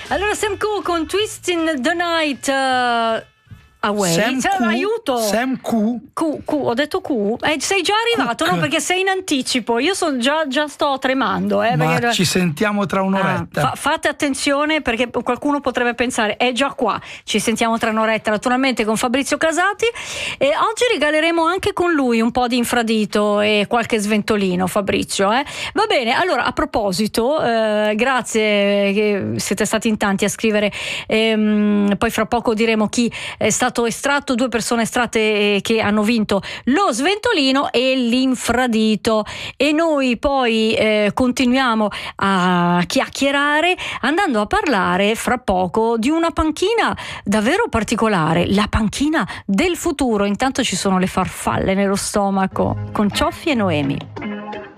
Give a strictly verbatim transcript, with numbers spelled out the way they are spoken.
Allora Sam Cooke con Twisting the Night uh, Away. Sam Cioè, Q, aiuto. Sam Q. Q, Q, ho detto Q. Eh, sei già arrivato, Cook. no? Perché sei in anticipo. Io sono già, già sto tremando. Eh, Ma perché... ci sentiamo tra un'oretta. Ah, fa- fate attenzione perché qualcuno potrebbe pensare è già qua. Ci sentiamo tra un'oretta, naturalmente con Fabrizio Casati. E oggi regaleremo anche con lui un po' di infradito e qualche sventolino, Fabrizio. Eh? Va bene. Allora, a proposito, eh, grazie che siete stati in tanti a scrivere. Ehm, poi fra poco diremo chi è stato estratto, due persone estratte che hanno vinto lo sventolino e l'infradito, e noi poi eh, continuiamo a chiacchierare andando a parlare fra poco di una panchina davvero particolare, la panchina del futuro. Intanto ci sono le farfalle nello stomaco con Cioffi e Noemi.